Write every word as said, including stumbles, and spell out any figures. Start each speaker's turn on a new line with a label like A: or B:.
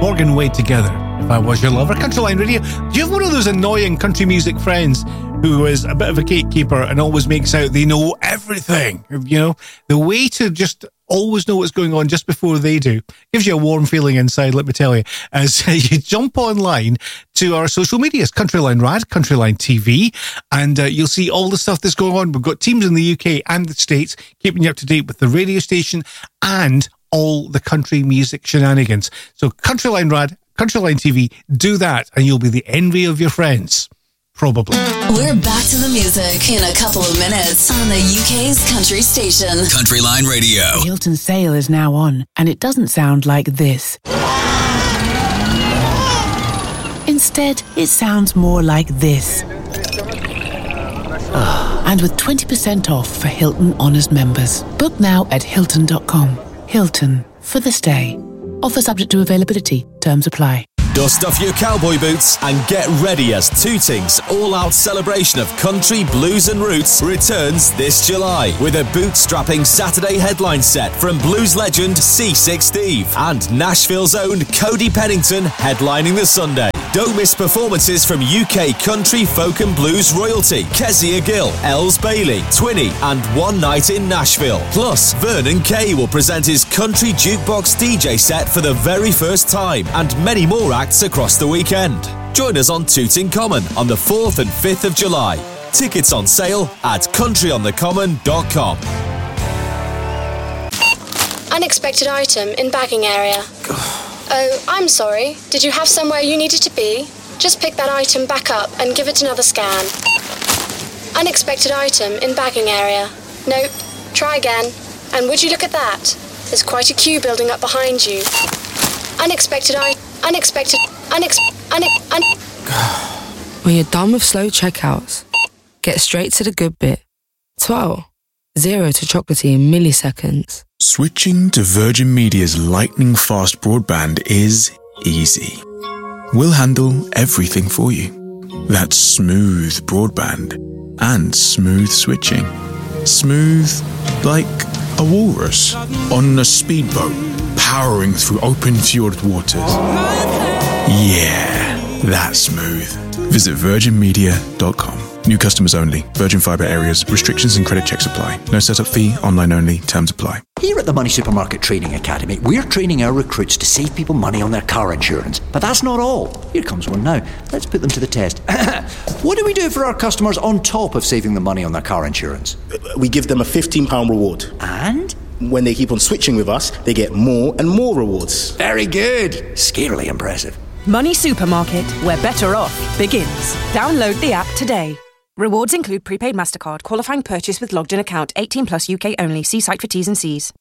A: Morgan Wade Together, If I Was Your Lover. Countryline Radio. Do you have one of those annoying country music friends who is a bit of a gatekeeper and always makes out they know everything? You know, the way to just always know what's going on just before they do gives you a warm feeling inside, let me tell you, as you jump online to our social medias, Countryline Rad, Countryline T V, and uh, you'll see all the stuff that's going on. We've got teams in the U K and the States keeping you up to date with the radio station and all the country music shenanigans. So Countryline Rad, Countryline T V, do that and you'll be the envy of your friends. Probably.
B: We're back to the music in a couple of minutes on the U K's country station.
C: Countryline Radio.
D: The Hilton sale is now on, and it doesn't sound like this. Instead, it sounds more like this. And with twenty percent off for Hilton Honors members. Book now at Hilton dot com. Hilton, for the stay. Offer subject to availability. Terms apply.
E: Dust off your cowboy boots and get ready as Tooting's all-out celebration of country, blues and roots returns this July with a boot-strapping Saturday headline set from blues legend C six Steve and Nashville's own Cody Pennington headlining the Sunday. Don't miss performances from U K country, folk and blues royalty Kezia Gill, Els Bailey, Twinny and One Night in Nashville. Plus, Vernon Kay will present his country jukebox D J set for the very first time and many more acts across the weekend. Join us on Tooting Common on the fourth and fifth of July. Tickets on sale at country on the common dot com.
F: Unexpected item in bagging area. Oh, I'm sorry. Did you have somewhere you needed to be? Just pick that item back up and give it another scan. Unexpected item in bagging area. Nope. Try again. And would you look at that? There's quite a queue building up behind you. Unexpected I... Unexpected... Unex... Un... Un...
G: When you're done with slow checkouts, get straight to the good bit. twelve. Zero to chocolatey in milliseconds.
H: Switching to Virgin Media's lightning-fast broadband is easy. We'll handle everything for you. That's smooth broadband and smooth switching. Smooth like a walrus on a speedboat powering through open fjord waters. Yeah, that's smooth. Visit virgin media dot com. New customers only. Virgin Fibre areas. Restrictions and credit checks apply. No setup fee. Online only. Terms apply.
I: Here at the Money Supermarket Training Academy, we're training our recruits to save people money on their car insurance. But that's not all. Here comes one now. Let's put them to the test. What do we do for our customers on top of saving them money on their car insurance?
J: We give them a fifteen pounds reward.
I: And?
J: When they keep on switching with us, they get more and more rewards.
I: Very good. Scarily impressive.
K: Money Supermarket, where better off begins. Download the app today. Rewards include prepaid MasterCard, qualifying purchase with logged in account, eighteen plus U K only. See site for T's and C's.